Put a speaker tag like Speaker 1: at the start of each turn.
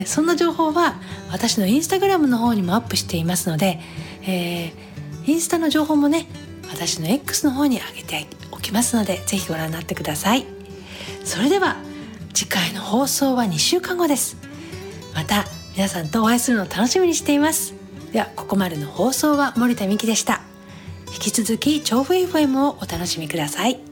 Speaker 1: そんな情報は私のインスタグラムの方にもアップしていますので、インスタの情報もね、私の X の方に上げておきますので、ぜひご覧になってください。それでは次回の放送は2週間後です。また皆さんとお会いするのを楽しみにしています。ではここまでの放送は森田美希でした。引き続き調布 FM をお楽しみください。